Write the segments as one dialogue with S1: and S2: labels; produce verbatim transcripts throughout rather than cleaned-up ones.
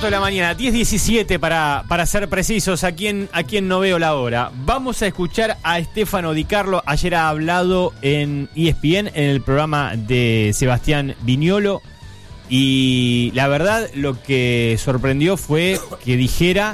S1: de la mañana, diez diecisiete para, para ser precisos, a quien, a quien no veo la hora. Vamos a escuchar a Stefano Di Carlo. Ayer ha hablado en E S P N, en el programa de Sebastián Viñolo. Y la verdad, lo que sorprendió fue que dijera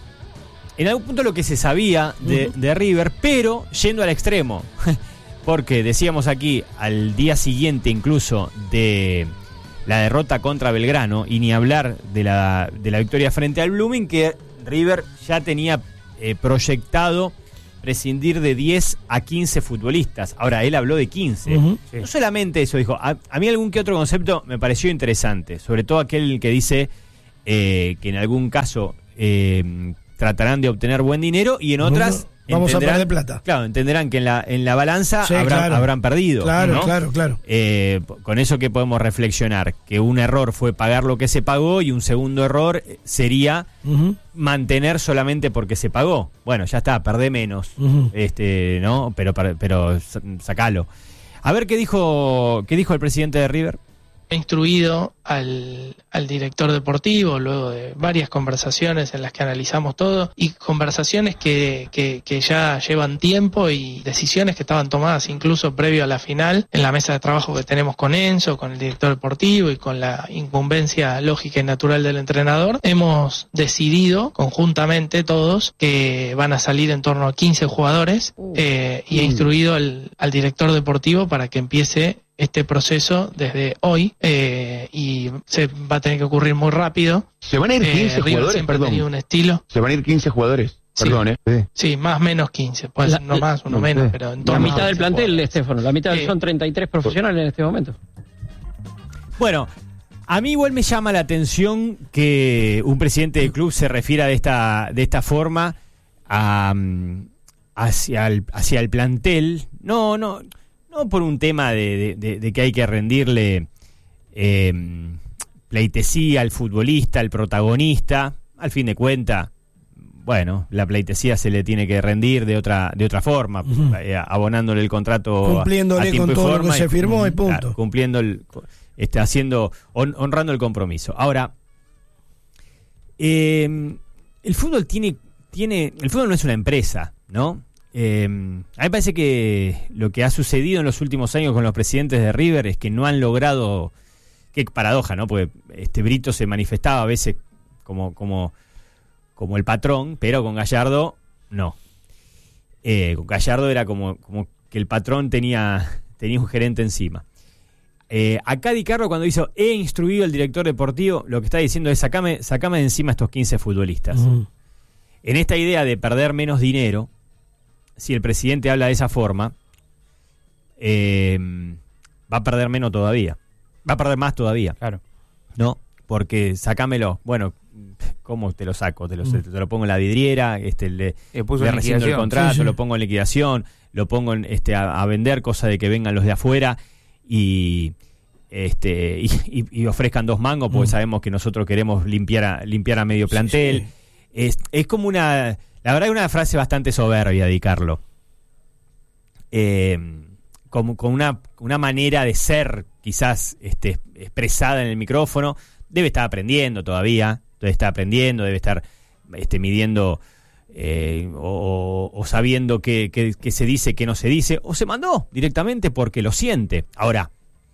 S1: en algún punto lo que se sabía de, uh-huh. de River, pero yendo al extremo. Porque decíamos aquí, al día siguiente incluso de la derrota contra Belgrano, y ni hablar de la, de la victoria frente al Blooming, que River ya tenía eh, proyectado prescindir de diez a quince futbolistas. Ahora, él habló de quince. Uh-huh. Sí. No solamente eso, dijo, a, a mí algún que otro concepto me pareció interesante, sobre todo aquel que dice eh, que en algún caso eh, tratarán de obtener buen dinero y en otras...
S2: Vamos a perder plata.
S1: Claro, entenderán que en la en la balanza
S2: sí,
S1: habrán,
S2: claro.
S1: habrán perdido.
S2: Claro,
S1: ¿no?
S2: claro, claro.
S1: Eh, con eso que podemos reflexionar, que un error fue pagar lo que se pagó y un segundo error sería uh-huh. mantener solamente porque se pagó. Bueno, ya está, perdé menos, uh-huh. este, ¿no? Pero pero sacalo. A ver qué dijo qué dijo el presidente de River.
S3: He instruido al, al director deportivo luego de varias conversaciones en las que analizamos todo y conversaciones que, que, que ya llevan tiempo y decisiones que estaban tomadas incluso previo a la final en la mesa de trabajo que tenemos con Enzo, con el director deportivo y con la incumbencia lógica y natural del entrenador. Hemos decidido conjuntamente todos que van a salir en torno a quince jugadores eh, y he instruido al, al director deportivo para que empiece este proceso desde hoy eh, y se va a tener que ocurrir muy rápido.
S4: ¿Se van a ir quince
S3: eh,
S4: jugadores?
S3: Siempre
S4: Perdón.
S3: ha tenido un estilo.
S4: ¿Se van a ir quince jugadores?
S3: Sí.
S4: Perdón, ¿eh? Sí.
S3: Sí, más o menos quince. Puede ser no más, uno
S4: no
S3: menos,
S4: sé.
S3: pero en
S5: La
S3: torno
S5: mitad
S3: a
S5: del plantel,
S3: jugadores.
S5: Estefano. La mitad
S3: Eh,
S5: son treinta y tres profesionales en este momento.
S1: Bueno, a mí igual me llama la atención que un presidente de club se refiera de esta de esta forma a, hacia, el, hacia el plantel. No, no... No por un tema de, de, de, de que hay que rendirle eh, pleitesía al futbolista, al protagonista. Al fin de cuentas, bueno, la pleitesía se le tiene que rendir de otra de otra forma, uh-huh. eh, abonándole el contrato
S2: cumpliéndole
S1: a tiempo
S2: con
S1: y
S2: todo
S1: forma
S2: lo que se firmó y punto.
S1: Claro, cumpliendo el, este, haciendo, hon, honrando el compromiso. Ahora, eh, el fútbol tiene, tiene, el fútbol no es una empresa, ¿no? Eh, a mí me parece que lo que ha sucedido en los últimos años con los presidentes de River es que no han logrado, qué paradoja, ¿no? Porque este Brito se manifestaba a veces como, como, como el patrón, pero con Gallardo no. Eh, con Gallardo era como, como que el patrón tenía, tenía un gerente encima. Eh, acá Di Carlo, cuando hizo he instruido al director deportivo, lo que está diciendo es sacame, sacame de encima estos quince futbolistas. Uh-huh. En esta idea de perder menos dinero, si el presidente habla de esa forma, eh, va a perder menos todavía. Va a perder más todavía.
S6: Claro.
S1: ¿No? Porque sacámelo. Bueno, ¿cómo te lo saco? Te lo, mm. te lo pongo en la vidriera, este, le,
S6: eh, puso
S1: le rescindo el contrato,
S6: sí, sí.
S1: lo pongo en liquidación, lo pongo en, este, a, a vender, cosa de que vengan los de afuera y, este, y, y, y ofrezcan dos mangos, porque mm. sabemos que nosotros queremos limpiar a, limpiar a medio plantel. Sí, sí. Es, es como una... La verdad es una frase bastante soberbia, Di Carlo. Eh, como, con una, una manera de ser quizás este, expresada en el micrófono. Debe estar aprendiendo todavía, debe estar aprendiendo, debe estar este, midiendo eh, o, o sabiendo qué, qué, qué se dice, qué no se dice, o se mandó directamente porque lo siente. Ahora,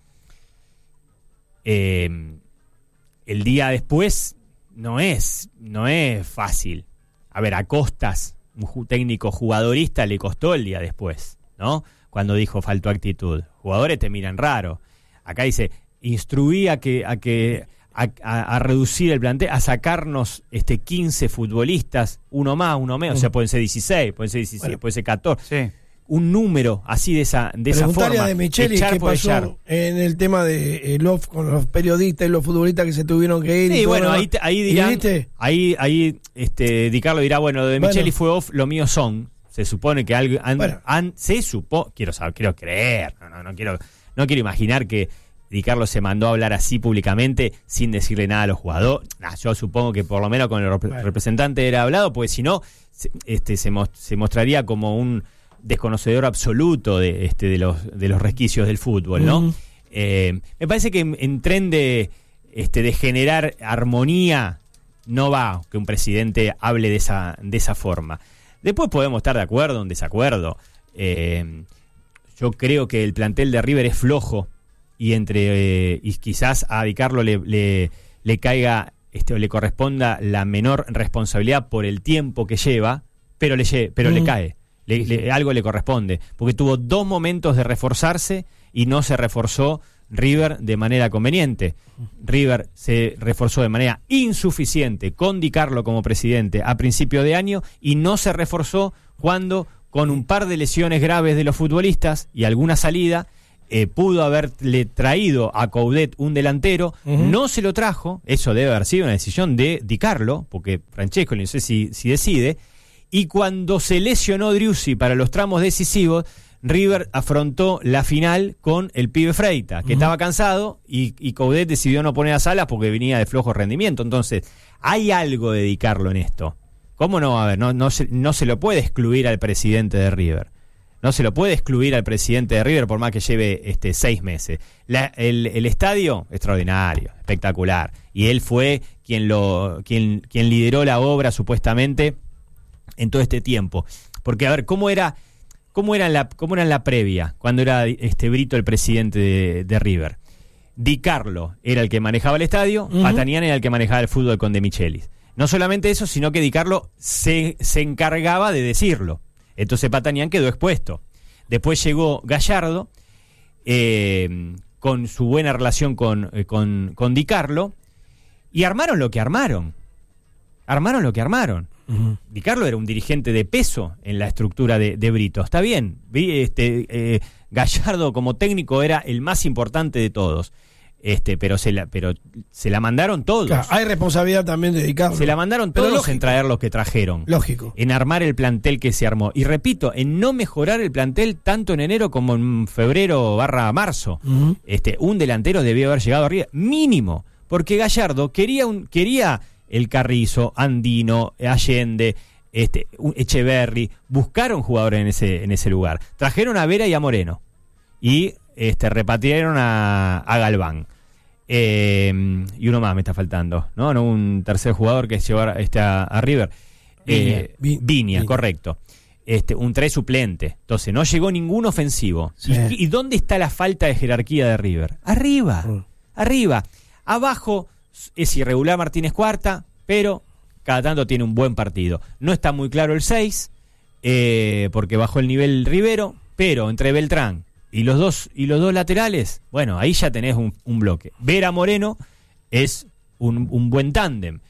S1: eh, el día después no es, no es fácil. A ver, a Costas, un técnico jugadorista, le costó el día después, ¿no? Cuando dijo faltó actitud. Jugadores te miran raro. Acá dice, instruí a que a que a, a, a reducir el plantel, a sacarnos este quince futbolistas, uno más, uno menos, o sea, pueden ser dieciséis, pueden ser diecisiete, bueno, pueden ser catorce. Sí. Un número así de esa de esa forma.
S2: A de Micheli
S1: echar
S2: qué pasó
S1: echar.
S2: En el tema de eh, los, con los periodistas y los futbolistas que se tuvieron que ir.
S1: Sí,
S2: y
S1: bueno,
S2: todo
S1: ahí, te, ahí dirán, ahí ahí este Di Carlo dirá, bueno, lo de bueno. Micheli fue off, lo mío son. Se supone que algo han, bueno. han, se supo, quiero saber, quiero creer, no, no, no quiero, no quiero imaginar que Di Carlo se mandó a hablar así públicamente sin decirle nada a los jugadores. Nah, yo supongo que por lo menos con el rep- bueno. representante era hablado, porque si no, se, este, se, most- se mostraría como un desconocedor absoluto de este de los de los resquicios del fútbol, ¿no? Uh-huh. Eh, me parece que en, en tren de este de generar armonía no va que un presidente hable de esa, de esa forma. Después podemos estar de acuerdo o en desacuerdo. Eh, yo creo que el plantel de River es flojo y entre eh, y quizás a Di Carlo le, le, le caiga, este, le corresponda la menor responsabilidad por el tiempo que lleva, pero le, pero mm. le cae. Le, le, algo le corresponde, porque tuvo dos momentos de reforzarse y no se reforzó River de manera conveniente. River se reforzó de manera insuficiente con Di Carlo como presidente a principio de año y no se reforzó cuando, con un par de lesiones graves de los futbolistas y alguna salida, eh, pudo haberle traído a Coudet un delantero, uh-huh. no se lo trajo, eso debe haber sido una decisión de Di Carlo, porque Francesco no sé si, si decide, y cuando se lesionó Driussi para los tramos decisivos, River afrontó la final con el pibe Freita, que uh-huh. estaba cansado, y, y Coudet decidió no poner a Salas porque venía de flojo rendimiento. Entonces, hay algo de Di Carlo en esto. ¿Cómo no va a haber? No, no, se, no se lo puede excluir al presidente de River. No se lo puede excluir al presidente de River por más que lleve este, seis meses. La, el, el estadio, extraordinario, espectacular. Y él fue quien, lo, quien, quien lideró la obra, supuestamente, en todo este tiempo. Porque, a ver, ¿cómo era, cómo era, en, la, cómo era en la previa, cuando era este Brito el presidente de, de River? Di Carlo era el que manejaba el estadio, uh-huh. Pataniani era el que manejaba el fútbol con De Michelis. No solamente eso, sino que Di Carlo se, se encargaba de decirlo. Entonces Patanián quedó expuesto. Después llegó Gallardo, eh, con su buena relación con, eh, con, con Di Carlo, y armaron lo que armaron. Armaron lo que armaron. Uh-huh. Di Carlo era un dirigente de peso en la estructura de, de Brito. Está bien, este, eh, Gallardo como técnico era el más importante de todos. Este, pero se la, pero se la mandaron todos.
S2: Claro, hay responsabilidad también de Di Carlo.
S1: Se la mandaron todos lógico, en traer los que trajeron.
S2: Lógico.
S1: En armar el plantel que se armó. Y repito, en no mejorar el plantel tanto en enero como en febrero barra marzo. Uh-huh. Este, un delantero debió haber llegado arriba, mínimo, porque Gallardo quería un, quería el Carrizo, Andino, Allende, este, Echeverri, buscaron jugadores en ese, en ese lugar. Trajeron a Vera y a Moreno. Y Este, repatriaron a, a Galván. Eh, y uno más me está faltando, ¿no? no un tercer jugador que llevar este, a, a River. Eh, Viña, Viña, correcto. Este, un tres suplente. Entonces, no llegó ningún ofensivo. Sí. ¿Y, ¿Y dónde está la falta de jerarquía de River? Arriba, uh. arriba. Abajo es irregular Martínez Cuarta, pero cada tanto tiene un buen partido. No está muy claro el seis, eh, porque bajó el nivel Rivero, pero entre Beltrán Y los dos y los dos laterales, bueno, ahí ya tenés un, un bloque. Vera Moreno es un, un buen tándem.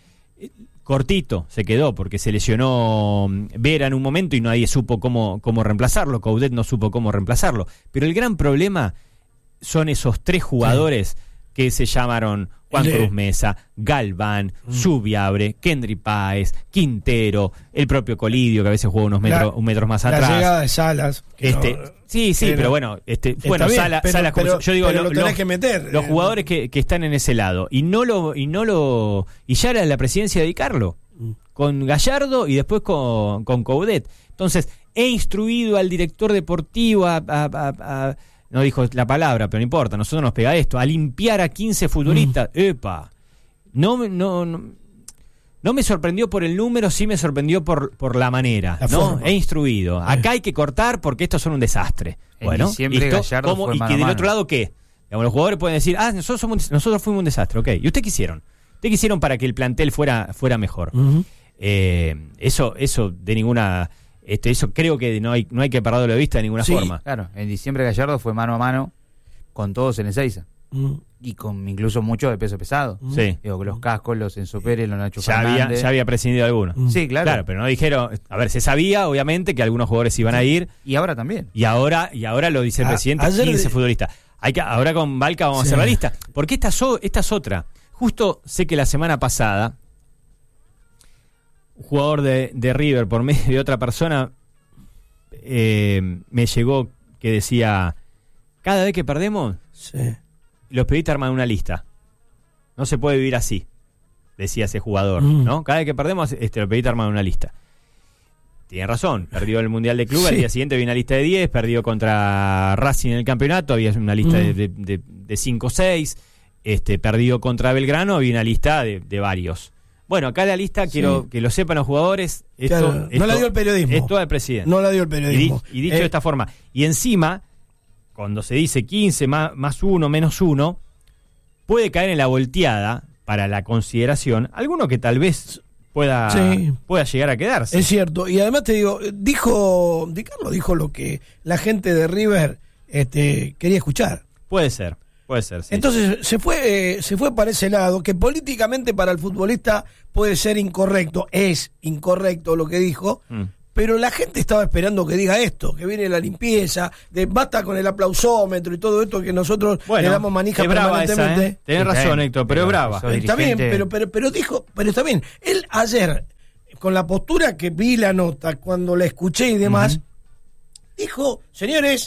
S1: Cortito se quedó porque se lesionó Vera en un momento y nadie supo cómo, cómo reemplazarlo. Coudet no supo cómo reemplazarlo. Pero el gran problema son esos tres jugadores sí. que se llamaron Juan sí. Cruz Mesa, Galván, mm. Zubiabre, Kendry Páez, Quintero, el propio Colidio, que a veces juega unos metros, la, un metros más atrás.
S2: La llegada de Salas.
S1: Este, no, sí, sí, pero, pero bueno, este, bueno, bien, Sala, pero, Salas, pero, yo digo,
S2: pero
S1: lo,
S2: lo tenés
S1: los,
S2: que meter.
S1: Los jugadores que, que están en ese lado. Y no lo, y no lo, y ya era la presidencia de Di Carlo, mm. con Gallardo y después con, con Coudet. Entonces, he instruido al director deportivo a, a, a, a no dijo la palabra, pero no importa, nosotros nos pega esto, a limpiar a quince futbolistas. Mm. ¡Epa! No, no, no, no me sorprendió por el número, sí me sorprendió por, por la manera, la ¿no? Forma. He instruido. Acá hay que cortar porque estos son un desastre.
S4: En
S1: bueno,
S4: diciembre Gallardo
S1: ¿cómo?
S4: Fue
S1: Y
S4: mano
S1: que del
S4: mano.
S1: otro lado, ¿qué? Digamos, los jugadores pueden decir, ah, nosotros, somos, nosotros fuimos un desastre, ok. ¿Y usted qué hicieron? ¿Usted qué hicieron para que el plantel fuera, fuera mejor? Uh-huh. Eh, eso, eso de ninguna... Este, eso creo que no hay no hay que perderlo de vista de ninguna
S4: sí,
S1: forma.
S4: Claro, en diciembre Gallardo fue mano a mano con todos en Ezeiza. Mm. Y con incluso muchos de peso pesado.
S1: Mm. Sí.
S4: Digo, los Cascos, los Enzo Pérez, los Nacho
S1: ya
S4: Fernández.
S1: Había, ya había prescindido algunos.
S4: Mm. Sí, claro.
S1: Claro, pero no dijeron... A ver, se sabía, obviamente, que algunos jugadores iban a ir.
S4: Y ahora también.
S1: Y ahora y ahora lo dice el a, presidente, quince de... futbolistas. Hay que, ahora con Balca vamos sí. a hacer la lista. Porque esta, so, esta es otra. Justo sé que la semana pasada, un jugador de, de River, por medio de otra persona... Eh, me llegó que decía, cada vez que perdemos sí. los periodistas arman una lista, no se puede vivir así, decía ese jugador, mm. ¿no? Cada vez que perdemos este, los periodistas arman una lista. Tiene razón, perdió el Mundial de Club, sí. al día siguiente había una lista de diez, perdió contra Racing en el campeonato, había una lista mm. de, de, de cinco o seis, este, perdió contra Belgrano, había una lista de, de varios. Bueno, acá la lista, sí. quiero que lo sepan los jugadores. Esto,
S2: claro,
S1: esto,
S2: no la dio el periodismo.
S1: Es toda el presidente.
S2: No la dio el periodismo.
S1: Y, di, y dicho
S2: eh.
S1: de esta forma. Y encima, cuando se dice quince más, más uno, menos uno, puede caer en la volteada para la consideración alguno que tal vez pueda, sí. pueda llegar a quedarse.
S2: Es cierto. Y además te digo, dijo, Di Carlo dijo lo que la gente de River este, quería escuchar.
S1: Puede ser. Puede ser, sí.
S2: Entonces se fue eh, se fue para ese lado, que políticamente para el futbolista puede ser incorrecto, es incorrecto lo que dijo, mm. pero la gente estaba esperando que diga esto, que viene la limpieza, de basta con el aplausómetro y todo esto que nosotros bueno, le damos manija permanentemente.
S1: Esa, ¿eh? Tenés sí, razón, Héctor, pero es brava.
S2: Está bien, pero, pero, pero dijo, pero está bien. Él ayer, con la postura que vi la nota, cuando la escuché y demás, uh-huh. dijo, señores,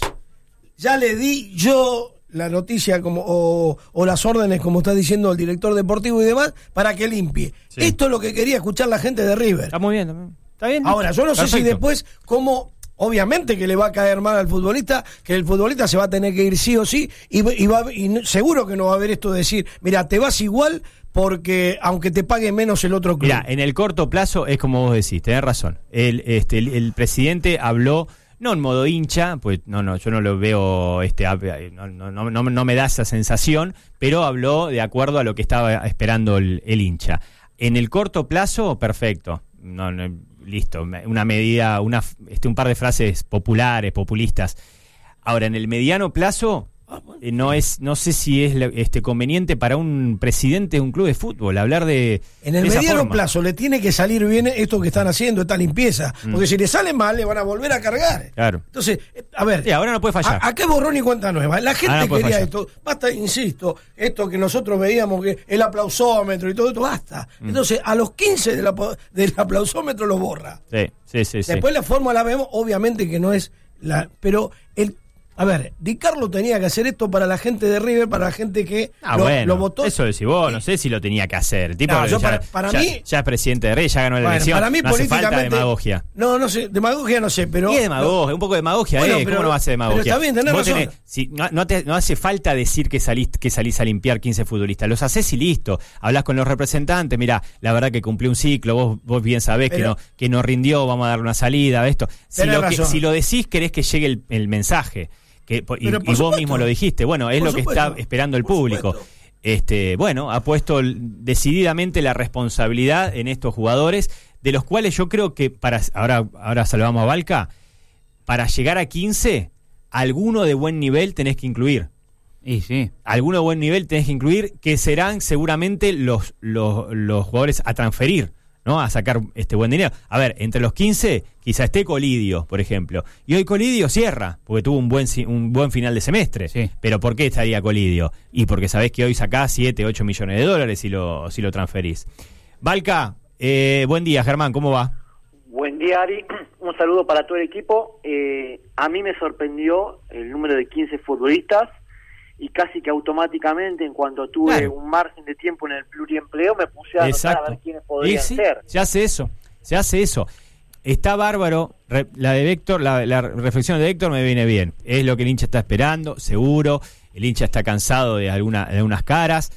S2: ya le di yo la noticia como o, o las órdenes, como está diciendo el director deportivo y demás, para que limpie. Sí. Esto es lo que quería escuchar la gente de River.
S1: Está muy bien, está bien. Está bien.
S2: Ahora, yo no
S1: Perfecto.
S2: sé si después, como obviamente que le va a caer mal al futbolista, que el futbolista se va a tener que ir sí o sí, y, y, va, y seguro que no va a haber esto de decir, mira, te vas igual porque aunque te pague menos el otro club.
S1: Mira, en el corto plazo es como vos decís, tenés razón. El, este, el, el presidente habló... No en modo hincha, pues no, no, yo no lo veo, este, no, no, no, no me da esa sensación, pero habló de acuerdo a lo que estaba esperando el, el hincha. En el corto plazo, perfecto, no, no, listo, una medida, una, este, un par de frases populares, populistas. Ahora, en el mediano plazo, eh, no es, no sé si es este conveniente para un presidente de un club de fútbol hablar de
S2: en el
S1: de esa
S2: mediano
S1: forma.
S2: plazo le tiene que salir bien esto que están haciendo, esta limpieza, mm. porque si le sale mal le van a volver a cargar.
S1: Claro.
S2: Entonces, a ver,
S1: sí, ahora no puede fallar.
S2: A, acá borrón y cuenta nueva. La gente
S1: no
S2: quería
S1: fallar.
S2: esto, basta, insisto, esto que nosotros veíamos que el aplausómetro y todo esto, basta. Mm. Entonces, a los quince del, del aplausómetro lo borra.
S1: Sí, sí, sí.
S2: Después
S1: sí.
S2: la fórmula la vemos, obviamente que no es la, pero el A ver, Di Carlo tenía que hacer esto para la gente de River, para la gente que
S1: ah,
S2: lo,
S1: bueno,
S2: lo votó.
S1: Eso decís vos, no sé si lo tenía que hacer. El tipo
S2: no, yo
S1: ya,
S2: para, para
S1: ya,
S2: mí,
S1: ya es presidente de River, ya ganó la
S2: bueno,
S1: elección.
S2: Para mí,
S1: no hace falta
S2: políticamente,
S1: demagogia.
S2: No, no sé, demagogia no sé, pero.
S1: ¿Qué es demagogia?
S2: No,
S1: un poco de demagogia,
S2: bueno,
S1: ¿eh?
S2: pero,
S1: ¿Cómo no va a ser demagogia?
S2: Pero está bien, tenés
S1: vos
S2: razón.
S1: Tenés, si, no, no, te, no hace falta decir que salís, que salís a limpiar quince futbolistas. Los hacés y listo. Hablás con los representantes, mirá, la verdad que cumplió un ciclo, vos, vos bien sabés pero, que, no, que no rindió, vamos a darle una salida, esto. Si lo, que, si lo decís, querés que llegue el, el mensaje. Que, y, y vos
S2: supuesto.
S1: mismo lo dijiste, bueno, es
S2: por
S1: lo que
S2: supuesto.
S1: está esperando el
S2: por
S1: público.
S2: Supuesto.
S1: Este, bueno, ha puesto decididamente la responsabilidad en estos jugadores, de los cuales yo creo que para ahora, ahora saludamos a Balca, para llegar a quince, alguno de buen nivel tenés que incluir.
S4: Y sí.
S1: Alguno de buen nivel tenés que incluir, que serán seguramente los, los, los jugadores a transferir, ¿no? A sacar este buen dinero. A ver, entre los quince, quizá esté Colidio, por ejemplo. Y hoy Colidio cierra, porque tuvo un buen un buen final de semestre.
S4: Sí.
S1: Pero ¿por qué estaría Colidio? Y porque sabés que hoy sacás siete, ocho millones de dólares si lo, si lo transferís. Balca, eh, buen día, Germán, ¿cómo va?
S6: Buen día, Ari. Un saludo para todo el equipo. Eh, a mí me sorprendió el número de quince futbolistas. Y casi que automáticamente, en cuanto tuve claro. un margen de tiempo en el pluriempleo, me puse a anotar a ver quiénes podrían
S1: sí,
S6: ser.
S1: Se hace eso, se hace eso. Está bárbaro, re, la de Héctor, la, la reflexión de Héctor me viene bien. Es lo que el hincha está esperando, seguro. El hincha está cansado de, alguna, de algunas caras.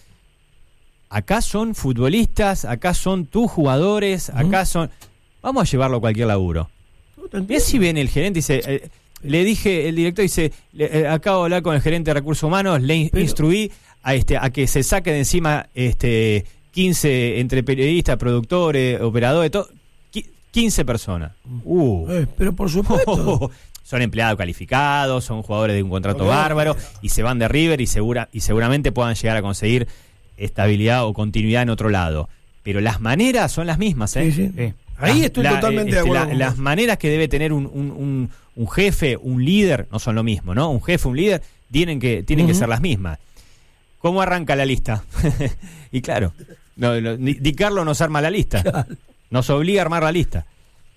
S1: Acá son futbolistas, acá son tus jugadores, uh-huh. acá son... Vamos a llevarlo a cualquier laburo. Ve si viene el gerente y dice... Eh, Le dije, el director dice, le, eh, acabo de hablar con el gerente de recursos humanos, le in, instruí a este a que se saque de encima este quince entre periodistas, productores, operadores, todo, quince personas. Uh.
S2: Eh, pero por supuesto.
S1: Son empleados calificados, son jugadores de un contrato okay. bárbaro y se van de River y segura y seguramente puedan llegar a conseguir estabilidad o continuidad en otro lado. Pero las maneras son las mismas, ¿eh?
S2: Sí, sí. Sí. Ahí
S1: la,
S2: estoy
S1: la,
S2: totalmente
S1: este,
S2: de acuerdo.
S1: La, las maneras que debe tener un, un, un, un jefe, un líder, no son lo mismo, ¿no? Un jefe, un líder, tienen que tienen uh-huh. que ser las mismas. ¿Cómo arranca la lista? Y claro, no, no, Di Carlo nos arma la lista. Claro. Nos obliga a armar la lista.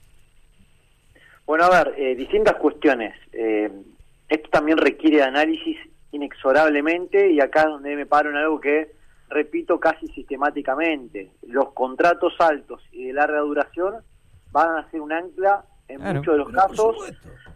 S6: Bueno, a ver, eh, distintas cuestiones. Eh, esto también requiere de análisis inexorablemente y acá es donde me paro en algo que repito casi sistemáticamente. Los contratos altos y de larga duración van a ser un ancla en claro, muchos de los casos por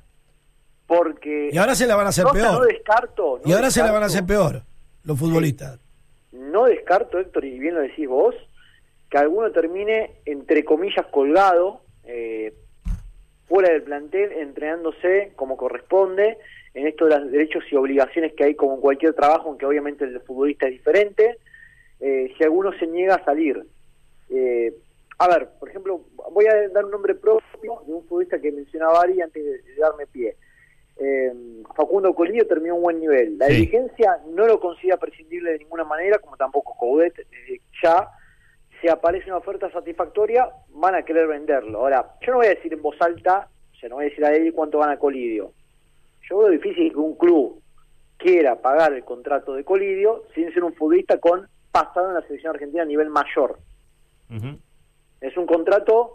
S6: porque
S2: y ahora se la van a hacer
S6: no,
S2: peor
S6: no descarto no
S2: y ahora
S6: descarto,
S2: se la van a hacer peor los futbolistas.
S6: No descarto, Héctor, y bien lo decís vos, que alguno termine, entre comillas, colgado, eh, fuera del plantel, entrenándose como corresponde, en esto de los derechos y obligaciones que hay como en cualquier trabajo, aunque obviamente el futbolista es diferente, eh, si alguno se niega a salir. Eh, a ver, por ejemplo, voy a dar un nombre propio de un futbolista que mencionaba Ari antes de, de darme pie. Eh, Facundo Colidio terminó un buen nivel. La
S1: sí.
S6: dirigencia no lo considera prescindible de ninguna manera, como tampoco Coudet. Eh, ya, si aparece una oferta satisfactoria, van a querer venderlo. Ahora, yo no voy a decir en voz alta, o sea, no voy a decir a él cuánto gana Colidio. Yo veo difícil que un club quiera pagar el contrato de Colidio sin ser un futbolista con pasado en la selección argentina a nivel mayor. Uh-huh. Es un contrato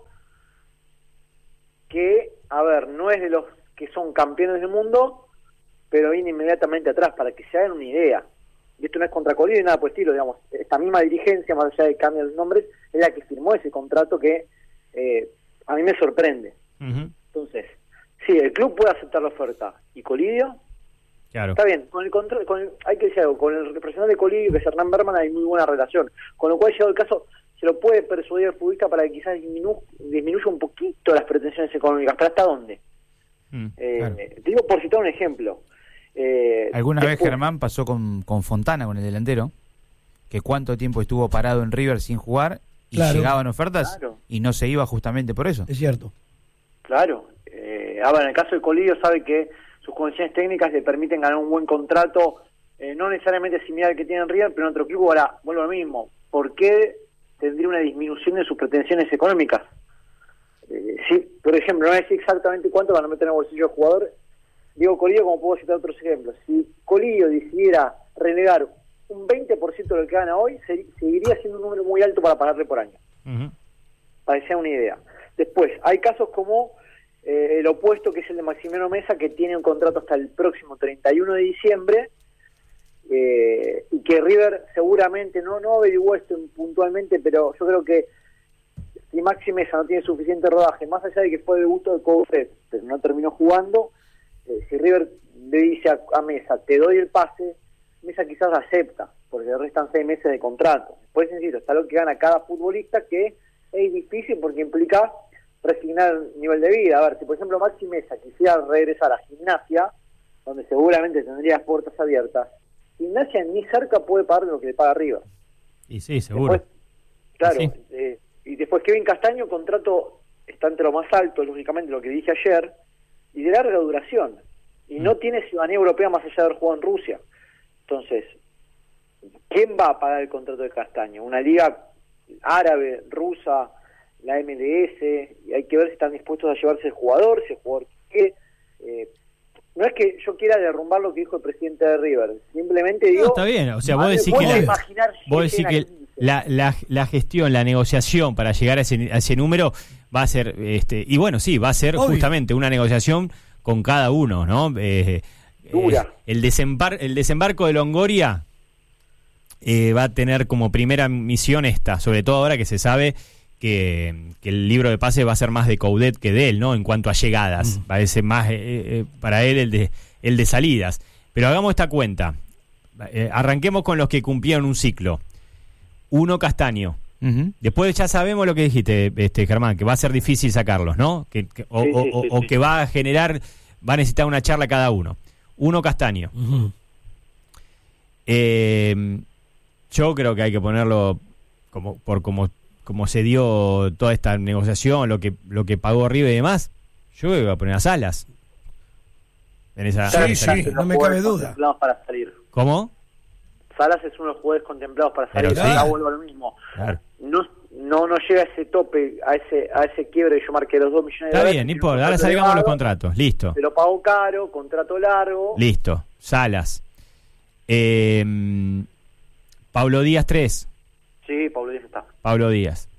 S6: que, a ver, no es de los que son campeones del mundo, pero viene inmediatamente atrás, para que se hagan una idea. Y esto no es contra Colidio ni nada por el estilo, digamos, esta misma dirigencia, más allá de que cambien los nombres, es la que firmó ese contrato que eh, a mí me sorprende. Uh-huh. Entonces, sí, el club puede aceptar la oferta, y Colidio,
S1: claro.
S6: Está bien, con el control, con el, hay que decir algo, con el representante de Colidio, que es Hernán Berman, hay muy buena relación, con lo cual, llegado el caso, se lo puede persuadir al futbolista para que quizás disminu disminuya un poquito las pretensiones económicas. ¿Pero hasta dónde? Mm, eh, claro. Te digo por citar un ejemplo. Eh,
S4: Alguna
S6: después,
S4: vez Germán pasó con, con Fontana, con el delantero, que cuánto tiempo estuvo parado en River sin jugar y claro. llegaban ofertas claro. y no se iba justamente por eso.
S2: Es cierto.
S6: Claro. Eh, ahora, en el caso de Colidio, sabe que sus condiciones técnicas le permiten ganar un buen contrato, eh, no necesariamente similar al que tiene en River, pero en otro club. Ahora, vuelvo a lo mismo. ¿Por qué tendría una disminución de sus pretensiones económicas? Eh, sí, por ejemplo, no voy a decir exactamente cuánto van a meter en el bolsillo del jugador. Digo Colidio, como puedo citar otros ejemplos. Si Colidio decidiera relegar un veinte por ciento de lo que gana hoy, se, seguiría siendo un número muy alto para pagarle por año. Uh-huh. Para que sea una idea. Después, hay casos como eh, el opuesto, que es el de Maximiliano Mesa, que tiene un contrato hasta el próximo treinta y uno de diciembre, Eh, y que River seguramente, no no averiguó esto puntualmente, pero yo creo que si Maxi Mesa no tiene suficiente rodaje, más allá de que fue el gusto de Coudet, pero no terminó jugando, eh, si River le dice a, a Mesa, te doy el pase, Mesa quizás acepta, porque le restan seis meses de contrato. Después, insisto, está lo que gana cada futbolista, que es difícil porque implica resignar el nivel de vida. A ver, si por ejemplo Maxi Mesa quisiera regresar a Gimnasia, donde seguramente tendría las puertas abiertas, Gimnasia ni cerca puede pagar lo que le paga River.
S1: Y sí, seguro.
S6: Después, claro,
S1: sí.
S6: eh, y después Kevin Castaño, contrato está entre lo más alto, lógicamente, lo que dije ayer, y de larga duración. Y mm. no tiene ciudadanía europea más allá de haber jugado en Rusia. Entonces, ¿quién va a pagar el contrato de Castaño? ¿Una liga árabe, rusa, la M L S? Y hay que ver si están dispuestos a llevarse el jugador, si el jugador quiere. Eh, No es que yo quiera derrumbar lo que dijo el presidente de River, simplemente digo...
S1: No, está bien, o sea, vos decís que, la, vos decís que la, la, la gestión, la negociación para llegar a ese, a ese número va a ser, este y bueno, sí, va a ser Obvio. justamente una negociación con cada uno, ¿no? Eh,
S6: Dura.
S1: Eh, el, desembar el desembarco de Longoria eh, va a tener como primera misión esta, sobre todo ahora que se sabe que, que el libro de pases va a ser más de Coudet que de él, ¿no? En cuanto a llegadas, mm. parece más eh, eh, para él el de el de salidas. Pero hagamos esta cuenta. Eh, arranquemos con los que cumplieron un ciclo. Uno, Castaño. Uh-huh. Después ya sabemos lo que dijiste, este Germán, que va a ser difícil sacarlos, ¿no? Que, que, o, sí, sí, o, sí, o sí. que va a generar, va a necesitar una charla cada uno. Uno, Castaño. Uh-huh. Eh, yo creo que hay que ponerlo como por como como se dio toda esta negociación, lo que lo que pagó River y demás, yo creo que va a poner a Salas. En esa,
S2: sí,
S1: en esa
S2: sí, no me cabe duda.
S6: Para salir.
S1: ¿Cómo?
S6: Salas es uno de los jugadores contemplados para salir.
S1: Pero
S6: Acá
S1: sí.
S6: vuelvo a lo mismo.
S1: Claro.
S6: No, no, no llega a ese tope, a ese a ese quiebre que yo marqué los dos millones de
S1: Está
S6: dólares.
S1: bien, no importa. Ahora salgamos los contratos. Listo.
S6: Se lo pagó caro, contrato largo.
S1: Listo. Salas. Eh, Pablo Díaz tres.
S6: Sí, Pablo Díaz está.
S1: Pablo Díaz.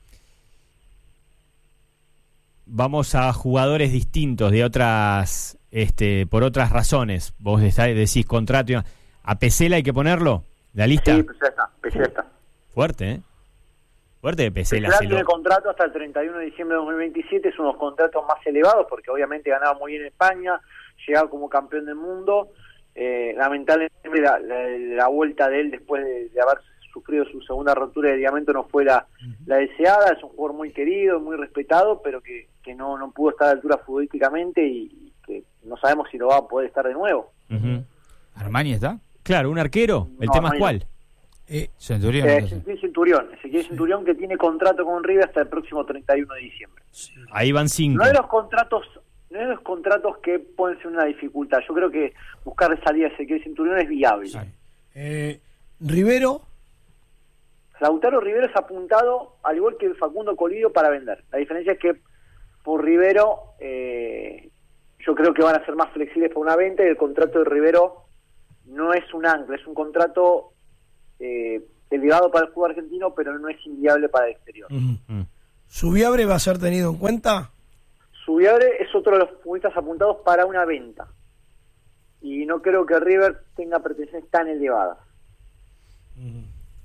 S1: Vamos a jugadores distintos de otras, este, por otras razones. Vos decís contrato. Y... ¿A Pesela hay que ponerlo? ¿La lista?
S6: Sí, Pesela está. Pesela está.
S1: Fuerte, ¿eh? Fuerte de Pesela.
S6: Pesela tiene lo... contrato hasta el treinta y uno de diciembre de dos mil veintisiete. Es uno de los contratos más elevados porque obviamente ganaba muy bien en España, llegaba como campeón del mundo. Eh, lamentablemente la, la, la vuelta de él después de, de haber sufrido su segunda rotura de ligamento no fue la, uh-huh. la deseada. Es un jugador muy querido, muy respetado, pero que, que no, no pudo estar a la altura futbolísticamente y, y que no sabemos si lo va a poder estar de nuevo.
S1: Uh-huh.
S4: ¿Armani está?
S1: Claro, un arquero. ¿El no, tema es cuál?
S4: Eh, Centurión.
S6: Eh, Ezequiel Centurión. Ezequiel sí. Centurión, que tiene contrato con River hasta el próximo treinta y uno de diciembre.
S1: Sí. Ahí van cinco.
S6: No de los contratos, no de los contratos que pueden ser una dificultad. Yo creo que buscar de salida a Ezequiel Centurión es viable. Sí.
S2: Eh, Rivero.
S6: Lautaro Rivero es apuntado, al igual que Facundo Colidio, para vender. La diferencia es que por Rivero, eh, yo creo que van a ser más flexibles para una venta, y el contrato de Rivero no es un ancla, es un contrato eh, elevado para el fútbol argentino, pero no es inviable para el exterior.
S2: Uh-huh. ¿Subiabre va a ser tenido en cuenta?
S6: Subiabre es otro de los futbolistas apuntados para una venta, y no creo que River tenga pretensiones tan elevadas.
S1: Uh-huh.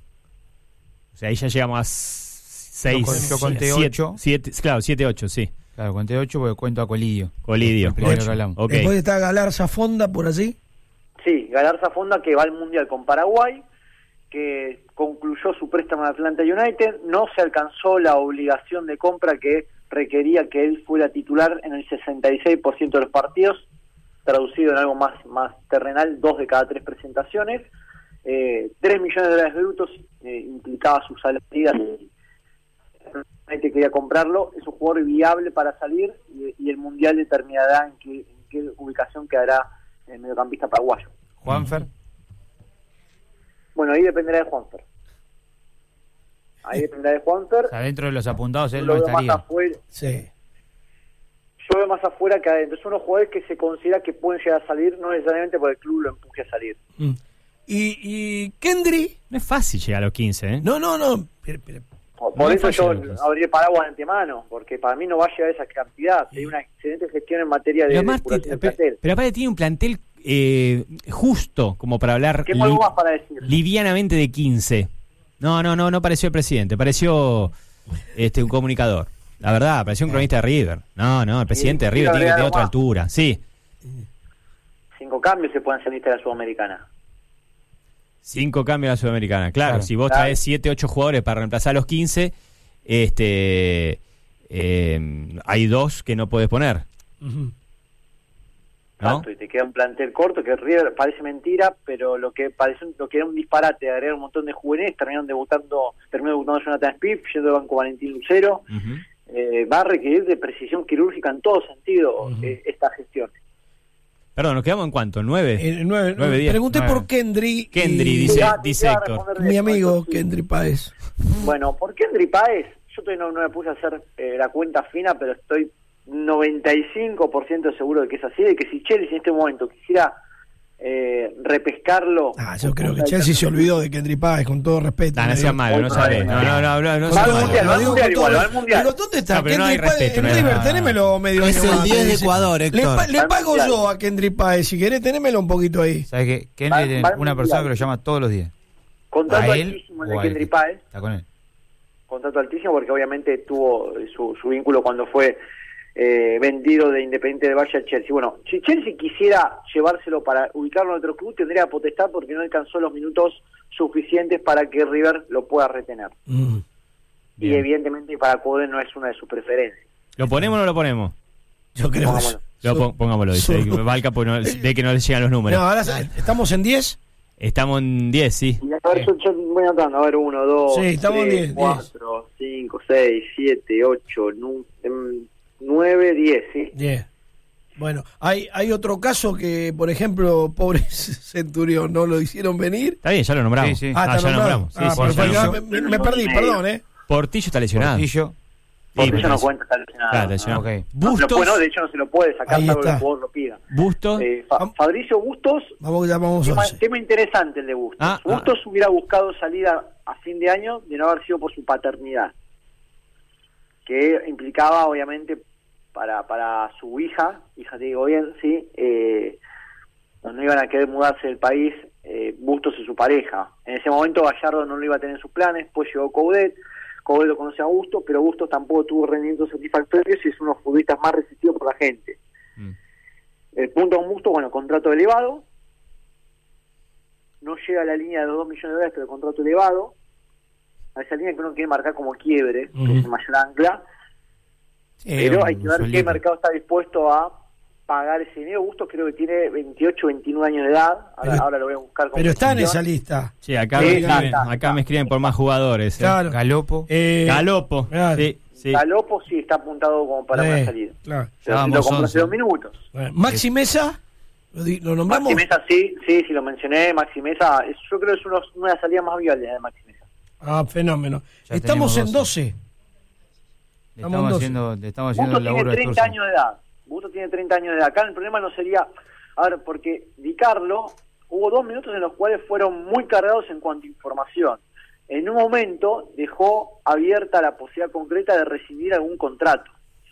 S1: O sea, ahí ya llegamos a seis,
S4: yo conté ocho.
S1: Claro, siete, ocho, sí.
S4: Claro, conté ocho porque cuento a Colidio.
S1: Colidio.
S4: El primero que hablamos.
S2: Okay. Después está Galarza Fonda por allí.
S6: Sí, Galarza Fonda, que va al Mundial con Paraguay, que concluyó su préstamo en Atlanta United. No se alcanzó la obligación de compra que requería que él fuera titular en el sesenta y seis por ciento de los partidos, traducido en algo más, más terrenal, dos de cada tres presentaciones. Eh, tres millones de dólares brutos eh, implicaba su salida, y United quería comprarlo. Es un jugador viable para salir, y, y el Mundial determinará en qué, en qué ubicación quedará el mediocampista paraguayo.
S4: Juanfer.
S6: Bueno, ahí dependerá de Juanfer. Ahí dependerá de Juanfer.
S4: O sea, dentro de los apuntados él
S6: Yo
S4: no
S6: veo
S4: estaría.
S6: Más afuera,
S2: sí.
S6: Yo veo más afuera que adentro. Son unos jugadores que se considera que pueden llegar a salir, no necesariamente porque el club lo empuje a salir.
S2: Mm. Y, y Kendry.
S1: No es fácil llegar a los quince, ¿eh?
S2: No, no, no. Pero, pero,
S6: por por
S1: no
S6: eso yo
S1: fácil,
S6: abrí paraguas de antemano, porque para mí no va a llegar a esa cantidad. Hay una excelente gestión en materia de,
S1: pero,
S6: de
S1: Martín,
S6: depuración del
S1: pero,
S6: plantel.
S1: pero aparte tiene un plantel eh, justo como para hablar
S6: ¿Qué algo más para decir?
S1: livianamente de quince. No, no, no, no pareció el presidente, pareció este un comunicador. La verdad, pareció un cronista de River. No, no, el presidente
S6: Sí,
S1: de River tiene que tener otra
S6: más.
S1: altura. Sí.
S6: Cinco cambios se pueden hacer lista de la Sudamericana.
S1: Cinco cambios a la Sudamericana. Claro,
S4: Claro.
S1: si vos
S6: Claro.
S1: traes siete, ocho jugadores para reemplazar a los quince, este, eh, hay dos que no podés poner.
S2: uh-huh.
S1: ¿No?
S6: Tanto, y te queda un plantel corto que River parece mentira, pero lo que parece lo que era un disparate de agregar un montón de juveniles, terminaron debutando, terminó debutando Jonathan Spiff, yendo de banco Valentín Lucero.
S1: Uh-huh.
S6: eh, va a requerir de precisión quirúrgica en todo sentido
S2: Uh-huh.
S6: eh, esta gestión.
S1: Perdón, ¿nos quedamos en cuánto? ¿Nueve?
S2: Eh, nueve,
S1: Nueve, diez.
S2: Pregunté
S4: nueve.
S2: por Kendry.
S1: Kendry,
S2: y-
S1: dice,
S6: Ya,
S1: dice
S6: ya
S1: Héctor.
S6: responder
S2: Mi
S6: de
S2: amigo
S6: esto, sí.
S2: Kendry Páez.
S6: Bueno, ¿por qué Kendry Páez? Yo todavía no, no me puse a hacer eh, la cuenta fina, pero estoy noventa y cinco por ciento seguro de que es así, de que si Chelsea en este momento quisiera eh, repescarlo...
S2: Ah, yo creo que Chelsea se olvidó de Kendry Páez, con todo respeto.
S1: Ah, no
S2: Me
S1: seas
S2: digo-
S1: malo, no sabés. No, no, no, no, no
S2: Con
S6: Va al
S2: todo-
S1: seas
S6: Mundial,
S2: lo
S6: va al
S2: digo
S6: Mundial
S2: con todo-
S6: igual, va al Mundial.
S2: Digo, ¿dónde está
S1: No, pero no
S2: Kendry
S1: hay
S2: Páez?
S1: respeto,
S2: En
S1: no hay
S2: River,
S1: nada.
S2: tenémelo medio
S7: Es
S2: año
S7: el
S2: más,
S7: diez de
S2: dice.
S7: Ecuador,
S2: Le,
S7: Héctor.
S2: pa- le
S6: Al
S2: pago
S6: Mundial.
S2: yo a Kendry Páez, si querés, tenémelo un poquito ahí.
S4: ¿Sabes qué? Kendry
S6: Va-
S4: tiene
S6: va al
S4: una persona
S6: Mundial.
S4: que lo llama todos los días.
S6: Contrato
S4: ¿A él
S6: altísimo el
S4: o
S6: de
S4: al
S6: Kendry
S4: que
S6: Páez.
S4: está con él?
S6: Contrato altísimo porque obviamente tuvo su, su vínculo cuando fue eh, vendido de Independiente del Valle a Chelsea. Bueno, si Chelsea quisiera llevárselo para ubicarlo en otro club, tendría potestad porque no alcanzó los minutos suficientes para que River lo pueda retener.
S2: Mm.
S6: Y
S1: Bien.
S6: evidentemente para Code no es una de sus preferencias.
S1: ¿Lo ponemos o no lo ponemos?
S2: Yo creo que
S6: Pongámoslo.
S1: Lo pon- pongámoslo, dice.
S2: su-
S1: Valca pues no, ve que no le llegan los
S2: No,
S1: números.
S2: ahora estamos en diez.
S1: Estamos en diez, sí.
S6: Y a ver, yo, yo voy anotando, a ver, uno, dos,
S2: Sí, estamos en
S6: tres,
S2: diez,
S6: cuatro, cinco, seis, siete, ocho, nu- em, nueve, diez, sí.
S2: diez. Bueno, hay, hay otro caso que, por ejemplo, pobre Centurión, no lo hicieron venir.
S1: Está bien, ya lo nombramos.
S4: Sí, sí.
S2: Ah,
S1: Ah,
S2: está
S1: ya lo
S2: nombrado.
S1: nombramos. Sí,
S2: Ah,
S1: sí,
S2: pero
S1: ya
S2: fue-
S1: lo
S2: ya
S1: nombramos.
S2: me, me perdí, perdón, ¿eh?
S1: Portillo está lesionado.
S4: Portillo.
S1: Sí,
S6: Portillo no
S1: sí.
S6: cuenta, está lesionado.
S1: Claro, está lesionado.
S4: Ok.
S6: No,
S1: Bustos,
S6: lo- bueno, de hecho no se lo puede sacar,
S2: Ahí
S6: salvo que
S2: está.
S6: el jugador lo pida.
S1: Bustos.
S6: Eh, Fa- Fabricio Bustos,
S2: Vamos, ya vamos
S6: tema,
S2: once.
S6: tema interesante el de Bustos.
S1: Ah,
S6: Bustos hubiera buscado salida a fin de año de no haber sido por su paternidad, que implicaba obviamente para para su hija, hija te digo bien, sí, eh, no iban a querer mudarse del país, eh, Bustos y su pareja. En ese momento Gallardo no lo iba a tener en sus planes, después llegó Coudet, Coudet lo conoce a Bustos, pero Bustos tampoco tuvo rendimientos satisfactorios y es uno de los futbolistas más resistidos por la gente.
S1: Mm.
S6: El punto con Bustos, bueno, contrato elevado, no llega a la línea de los dos millones de dólares, pero contrato elevado, a esa línea que uno quiere marcar como quiebre,
S2: Uh-huh.
S6: que es el mayor ancla,
S4: Sí,
S6: pero
S4: un-
S6: hay que
S4: un
S6: ver qué
S4: sueldito.
S6: mercado está dispuesto a pagar ese dinero. Bustos creo que tiene veintiocho, veintinueve años de edad, ahora,
S2: Pero-
S6: ahora lo voy a buscar con
S2: Pero está en
S6: precisión.
S2: esa lista.
S1: Sí, acá,
S6: Sí,
S1: me,
S6: está,
S1: escriben,
S6: está,
S1: acá
S6: está.
S1: me escriben por más jugadores. ¿eh?
S2: Claro.
S4: Galopo.
S2: Eh,
S1: Galopo.
S2: claro.
S1: Sí, sí.
S6: Galopo sí está apuntado como para
S2: eh,
S6: una salida.
S2: claro.
S6: Pero
S4: vamos
S6: lo compró
S4: once.
S6: hace dos minutos.
S2: Bueno, Maxi Mesa, ¿lo, di- lo nombramos?
S6: Maxi Mesa sí, sí, sí lo mencioné. Maxi Mesa, es- yo creo que es unos- una de las salidas más viables de Maxi Mesa.
S2: Ah, fenómeno.
S4: Ya
S2: Estamos en
S4: tenemos
S2: doce.
S4: Le
S2: Estamos en
S4: estamos
S2: doce.
S4: haciendo, le estamos haciendo
S6: Busto
S4: el
S6: tiene
S4: laburo de
S6: treinta
S4: Sturzen.
S6: años de edad. Busto tiene treinta años de edad. Acá el problema no sería, a ver, porque Di Carlo hubo dos minutos en los cuales fueron muy cargados en cuanto a información. En un momento dejó abierta la posibilidad concreta de rescindir algún contrato.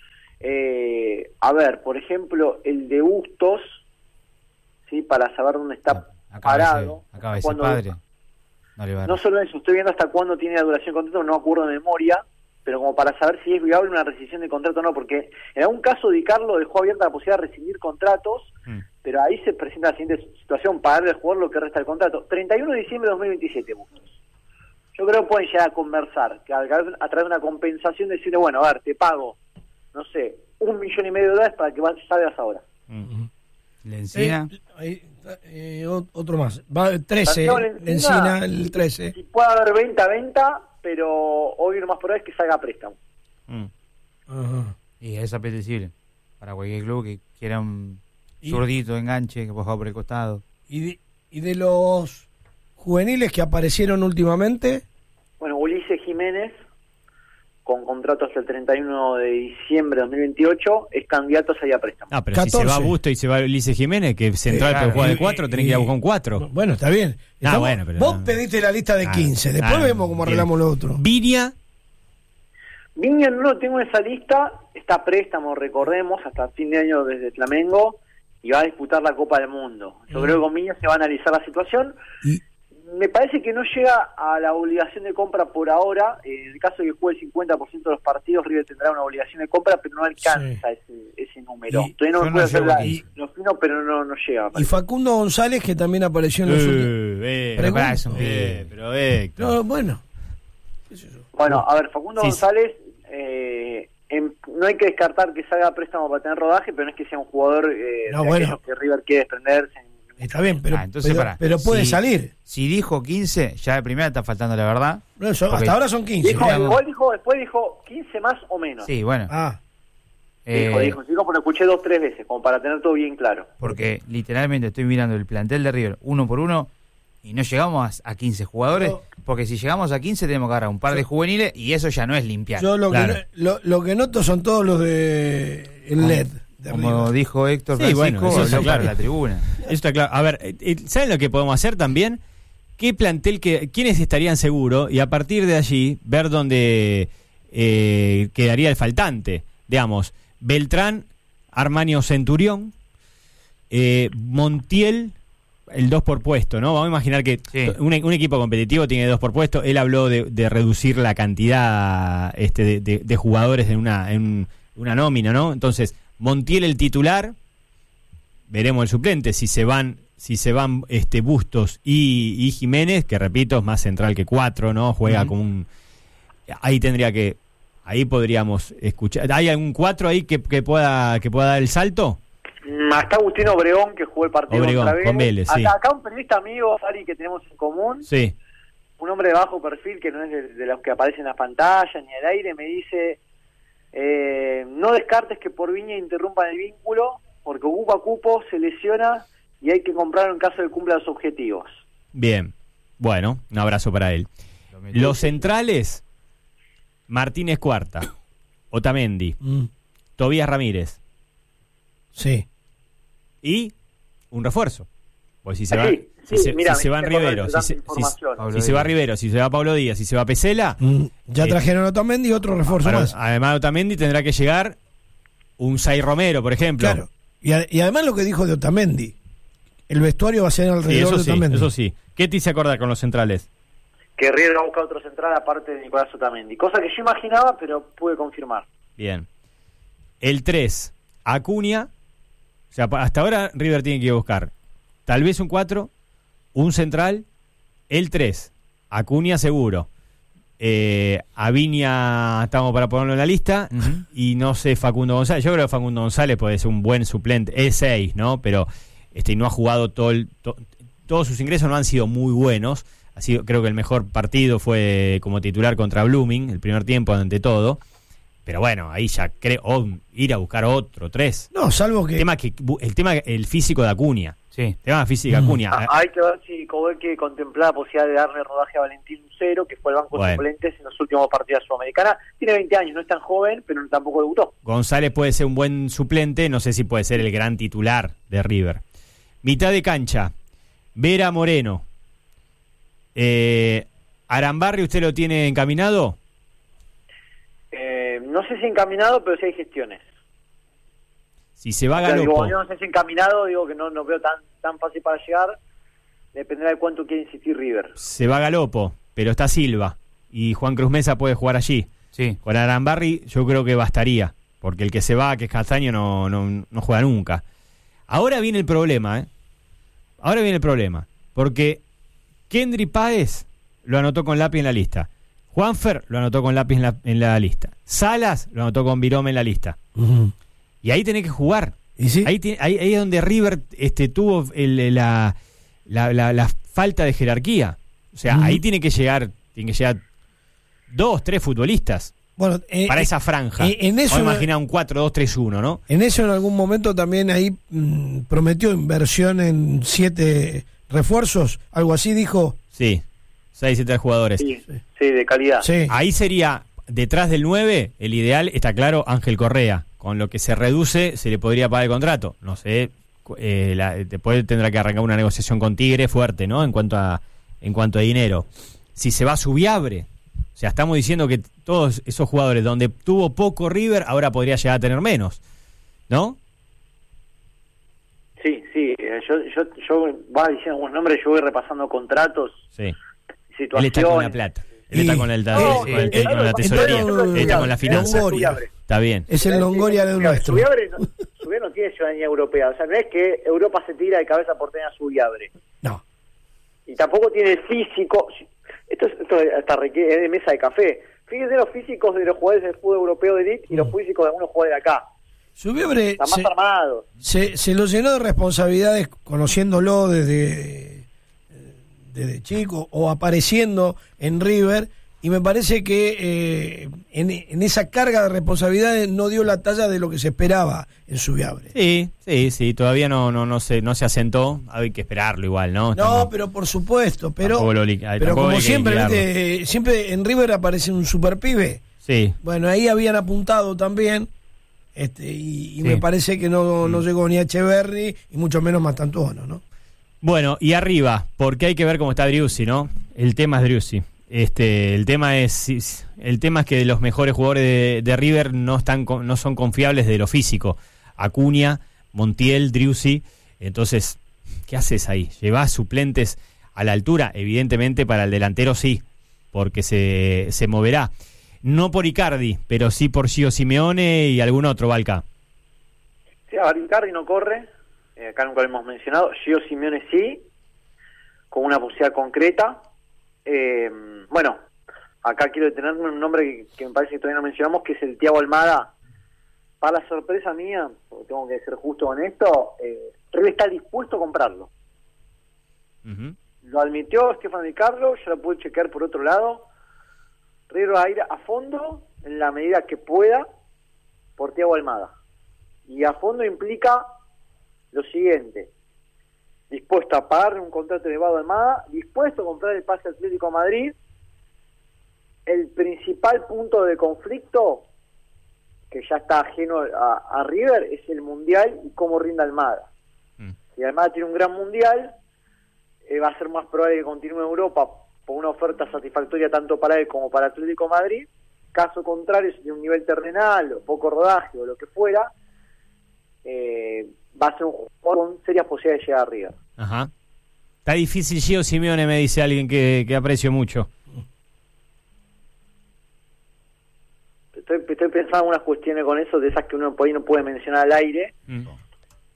S6: Eh, a ver, por ejemplo, el de Bustos, ¿sí? Para saber dónde está
S4: Acaba de ser-
S6: parado.
S4: acaba de ser
S6: cuándo-
S4: padre. No le va a
S6: No solo eso, estoy viendo hasta cuándo tiene la duración del contrato, no me acuerdo de memoria, pero como para saber si es viable una rescisión de contrato o no, porque en algún caso Di Carlo dejó abierta la posibilidad de rescindir contratos,
S4: Mm.
S6: pero ahí se presenta la siguiente situación, pagarle al jugador lo que resta del contrato. treinta y uno de diciembre de dos mil veintisiete, Bustos. Yo creo que pueden llegar a conversar, que a, a través de una compensación decirle, bueno, a ver, te pago, no sé, un millón y medio de dólares para que vas- salgas ahora.
S4: Mm. Le encina.
S2: Eh, ahí, eh, ot- otro más. Va, trece,
S6: Santiago
S2: le encina el trece.
S6: Si puede haber venta, venta, pero hoy lo más probable es que salga a préstamo.
S1: Mm.
S2: Ajá.
S4: Y es apetecible para cualquier club que quiera un
S2: Y-
S4: zurdito, enganche, que pueda jugar por el costado.
S2: Y de, y de los juveniles que aparecieron últimamente,
S6: Bueno, Ulises Jiménez, con contrato hasta el treinta y uno de diciembre de dos mil veintiocho, es candidato a salir a préstamo.
S1: Ah, pero si se
S2: catorce.
S1: va Busto y se va Ulises Jiménez, que central
S4: claro.
S1: pero juega de
S2: Y-
S1: cuatro, tenés que ir a buscar un cuatro.
S2: bueno, está bien.
S1: Ah,
S2: Estamos-
S1: bueno, pero
S2: vos
S1: no.
S2: pediste la lista de
S1: Ah,
S2: quince, después
S1: ah,
S2: vemos cómo
S1: bien.
S2: arreglamos lo otro.
S1: Viria,
S6: Viña no lo tengo en esa lista, está a préstamo, recordemos, hasta fin de año desde Flamengo, y va a disputar la Copa del Mundo. Yo
S2: Mm.
S6: creo que con Viña se va a analizar la situación.
S2: Y,
S6: Me parece que no llega a la obligación de compra por ahora. En el caso de que juegue el cincuenta por ciento de los partidos, River tendrá una obligación de compra, pero no alcanza ese, ese número.
S2: Y-
S6: Todavía no
S4: yo
S6: me
S4: no
S6: puedo hacer
S4: llego
S6: la,
S4: a quince.
S6: lo fino, pero no, no llega. me
S2: y
S6: parece.
S2: Facundo González, que también apareció en los últimos.
S1: eh, eh,
S2: Pregunto.
S1: pero es un pibe, pero Héctor.
S2: No, bueno.
S6: Bueno, a ver, Facundo
S1: Sí,
S6: González, eh, en- no hay que descartar que salga a préstamo para tener rodaje, pero no es que sea un jugador eh,
S2: No,
S6: de
S2: bueno.
S6: aquellos que River quiere desprenderse.
S2: Está bien, pero,
S4: Ah, entonces,
S2: pero,
S4: pará.
S2: pero puede
S4: Si-
S2: salir.
S4: Si dijo quince, ya de primera está faltando la verdad.
S2: No, son-
S4: Ok.
S2: hasta ahora son quince.
S6: Dijo,
S4: digamos-
S6: igual dijo, después dijo quince más o menos.
S4: Sí, bueno.
S2: Ah,
S6: Dijo,
S4: Eh,
S6: dijo, dijo, pero lo escuché dos, tres veces, como para tener todo bien claro.
S4: Porque literalmente estoy mirando el plantel de River uno por uno y no llegamos a, a quince jugadores.
S2: No.
S4: Porque si llegamos a quince tenemos que agarrar un par de juveniles y eso ya no es limpiar.
S2: yo lo,
S1: claro.
S2: que, no- lo, lo que noto son todos los de el L E D. De
S4: Como
S2: River.
S4: dijo Héctor
S1: Sí,
S4: Francisco,
S1: bueno, eso
S4: habló
S1: está
S4: para
S1: claro.
S4: la tribuna.
S1: Eso está claro. A ver, eh, eh, ¿saben lo que podemos hacer también? ¿Qué plantel, que, quiénes estarían seguros? Y a partir de allí, ver dónde eh, quedaría el faltante. Digamos, Beltrán, Armani o Centurión, eh, Montiel, el dos por puesto, ¿no? Vamos a imaginar que
S4: Sí.
S1: un, un equipo competitivo tiene dos por puesto. Él habló de, de reducir la cantidad este, de, de- de jugadores en una, en una nómina, ¿no? Entonces, Montiel el titular, veremos el suplente, si se van, si se van este Bustos y, y Jiménez, que repito, es más central que cuatro, ¿no? Juega
S2: Ujú.
S1: como un. Ahí tendría que. Ahí podríamos escuchar. ¿Hay algún cuatro ahí que, que pueda que pueda dar el salto?
S6: Mm, Hasta Agustín Obregón, que jugó el partido
S1: Obregón,
S6: contra
S1: con Vélez, sí.
S6: Acá, acá un periodista amigo, Ari, que tenemos en común,
S1: Sí.
S6: un hombre de bajo perfil, que no es de, de los que aparecen en las pantallas ni al aire, me dice, eh, no descartes que por Viña interrumpan el vínculo, porque ocupa cupo, se lesiona y hay que comprarlo en caso de que cumpla los objetivos.
S1: Bien. Bueno, un abrazo para él.
S4: Lo metió.
S1: Los centrales, Martínez Cuarta, Otamendi,
S2: Mm,
S1: Tobías Ramírez
S2: sí.
S1: y un refuerzo. Pues si se
S6: Ah,
S1: va,
S6: sí,
S1: si
S6: sí,
S1: se,
S6: mira,
S1: si se
S6: me
S1: van
S6: hiciste acordar
S1: Rivero,
S6: de
S1: si
S6: tanta
S1: se,
S6: información.
S1: si-
S4: Pablo
S1: si se va
S4: Díaz.
S1: Rivero, si se va Pablo Díaz, si se va Pesela,
S2: Mm, ya
S1: Eh,
S2: trajeron a Otamendi y otro refuerzo
S1: para-
S2: más.
S1: además de Otamendi tendrá que llegar un Zay Romero, por ejemplo.
S2: Claro. Y, a- y además lo que dijo de Otamendi, el vestuario va a ser
S1: Sí,
S2: alrededor
S1: eso
S2: de
S1: sí,
S2: Otamendi.
S1: eso sí. ¿Qué te hice acordar con los centrales?
S6: Que River va a buscar otro central aparte de Nicolás Otamendi, cosa que yo imaginaba, pero pude confirmar.
S1: Bien. El tres, Acuña. O sea, pa- hasta ahora River tiene que ir a buscar tal vez un cuatro, un central, el tres, Acuña seguro. Eh, a Viña estamos para ponerlo en la lista. Uh-huh. Y no sé, Facundo González. Yo creo que Facundo González puede ser un buen suplente. Es seis, ¿no? Pero este no ha jugado todo el, to, todos sus ingresos no han sido muy buenos. Ha sido, creo que el mejor partido fue como titular contra Blooming, el primer tiempo ante todo. Pero bueno, ahí ya creo oh, ir a buscar otro, tres.
S2: No, salvo que...
S1: El tema, que, el, tema el físico de Acuña. Sí. El tema físico de Acuña.
S6: Ah, hay que ver si Cobeque contemplaba la posibilidad de darle rodaje a Valentín Lucero, que fue el banco de suplentes en los últimos partidos sudamericanos. Tiene veinte años, no es tan joven, pero tampoco debutó.
S1: González puede ser un buen suplente, no sé si puede ser el gran titular de River. Mitad de cancha, Vera Moreno. Eh, Arambarri, ¿usted lo tiene encaminado?
S6: Eh, no sé si encaminado, pero sí hay gestiones.
S1: Si se va a Galopo.
S6: O sea, digo, yo no sé si encaminado, digo que no, no veo tan tan fácil para llegar. Dependerá de cuánto quiere insistir River.
S1: Se va a Galopo, pero está Silva. Y Juan Cruz Mesa puede jugar allí. Sí. Con Arambarri yo creo que bastaría. Porque el que se va, que es Castaño, no, no, no juega nunca. Ahora viene el problema, ¿eh? Ahora viene el problema. Porque Kendry Páez lo anotó con lápiz en la lista. Juanfer lo anotó con lápiz en la, en la lista. Salas lo anotó con Virome en la lista. Uh-huh. Y ahí tenés que jugar. ¿Y sí? ahí, te, ahí, ahí es donde River este, tuvo el, la, la, la, la falta de jerarquía. O sea, uh-huh. ahí tiene que llegar, tiene que llegar dos, tres futbolistas. Bueno, eh, para esa franja. Eh, en eso, Vamos a imaginar un cuatro dos tres uno, ¿no?
S2: En eso en algún momento también ahí mmm, prometió inversión en siete refuerzos, algo así dijo.
S1: Sí, seis, siete jugadores.
S6: Sí, sí, de calidad. Sí.
S1: Ahí sería, detrás del nueve, el ideal, está claro, Ángel Correa. Con lo que se reduce, se le podría pagar el contrato. No sé, eh, la, después tendrá que arrancar una negociación con Tigre fuerte, ¿no? En cuanto a en cuanto a dinero. Si se va Subiabre, o sea, estamos diciendo que todos esos jugadores donde tuvo poco River, ahora podría llegar a tener menos, ¿no?
S6: Sí, sí. Yo, yo, yo vas diciendo algunos nombres, yo voy repasando contratos,
S1: sí.
S6: situaciones.
S1: Él está con la plata. Él y, está con, el, no, con, el, el, con la tesorería, él está con la finanza. Está bien.
S2: Es el Longoria del nuestro.
S6: Subiabre no, Subiabre no tiene ciudadanía europea. O sea, no es que Europa se tira de cabeza por tener a Subiabre.
S2: No.
S6: Y tampoco tiene el físico. Esto, es, esto hasta requiere de mesa de café. Fíjense los físicos de los jugadores del fútbol europeo de élite y los físicos de algunos jugadores de acá.
S2: Subiabre
S6: está más se, armado.
S2: Se, se lo llenó de responsabilidades conociéndolo desde... desde chico o apareciendo en River, y me parece que eh, en, en esa carga de responsabilidades no dio la talla de lo que se esperaba en Subiabre.
S1: Sí, sí, sí, todavía no no no se no se asentó, hay que esperarlo igual, ¿no?
S2: Estamos... No, pero por supuesto, pero
S1: lo,
S2: pero como siempre, ¿viste? Siempre en River aparece un super pibe.
S1: Sí.
S2: Bueno, ahí habían apuntado también. Este y, y sí. me parece que no, no llegó ni a Echeverri y mucho menos Mastantuono, ¿no?
S1: Bueno, y arriba, porque hay que ver cómo está Driussi, ¿no? El tema es Driussi. Este, el tema es el tema es que los mejores jugadores de, de River no están no son confiables de lo físico. Acuña, Montiel, Driussi. Entonces, ¿qué haces ahí? ¿Llevás suplentes a la altura? Evidentemente para el delantero sí, porque se, se moverá. No por Icardi, pero sí por Gio Simeone y algún otro, Valca.
S6: Sí, a ver, Icardi no corre. Eh, acá nunca lo hemos mencionado. Gio Simeone sí, con una posibilidad concreta. Eh, bueno, acá quiero detenerme en un nombre que, que me parece que todavía no mencionamos, que es el Thiago Almada. Para la sorpresa mía, porque tengo que ser justo con esto, eh, River está dispuesto a comprarlo. Uh-huh. Lo admitió Stefano Di Carlo, yo lo pude chequear por otro lado. River va a ir a fondo en la medida que pueda por Thiago Almada. Y a fondo implica lo siguiente: dispuesto a pagar un contrato elevado a Almada, dispuesto a comprar el pase Atlético de Madrid. El principal punto de conflicto, que ya está ajeno a, a River, es el Mundial y cómo rinda Almada. Mm. Si Almada tiene un gran Mundial, eh, va a ser más probable que continúe en Europa por una oferta satisfactoria tanto para él como para Atlético de Madrid. Caso contrario, si tiene un nivel terrenal o poco rodaje o lo que fuera, eh, va a ser un jugador con serias posibilidades de llegar arriba.
S1: Ajá. Está difícil Gio Simeone, me dice alguien que, que aprecio mucho.
S6: Estoy, estoy pensando en algunas cuestiones con eso, de esas que uno por ahí no puede mencionar al aire. Mm.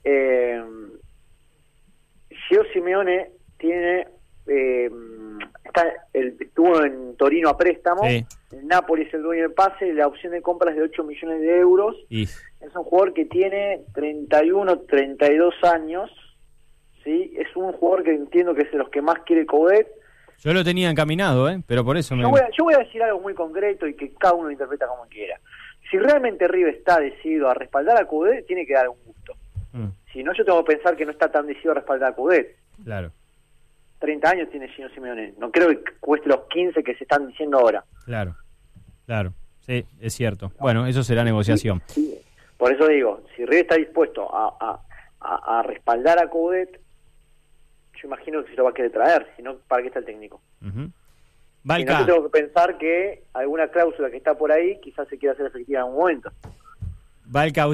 S6: Eh, Gio Simeone tiene, eh, está el, estuvo en Torino a préstamo,
S1: sí.
S6: el Napoli es el dueño del pase, la opción de compra es de ocho millones de euros,
S1: y...
S6: es un jugador que tiene treinta y uno, treinta y dos años, ¿sí? Es un jugador que entiendo que es de los que más quiere Coudet.
S1: Yo lo tenía encaminado, ¿eh? Pero por eso me...
S6: Yo voy, a, yo voy a decir algo muy concreto y que cada uno lo interpreta como quiera. Si realmente River está decidido a respaldar a Coudet, tiene que dar un gusto. Mm. Si no, yo tengo que pensar que no está tan decidido a respaldar a Coudet.
S1: Claro.
S6: treinta años tiene Gino Simeone. No creo que cueste los quince que se están diciendo ahora.
S1: Claro, claro. Sí, es cierto. Bueno, eso será negociación.
S6: Sí, sí. Por eso digo, si River está dispuesto a, a, a, a respaldar a Coudet, yo imagino que se lo va a querer traer, si no, ¿para qué está el técnico?
S1: Uh-huh.
S6: Si no, yo tengo que pensar que alguna cláusula que está por ahí quizás se quiera hacer efectiva en un momento.
S1: Valca,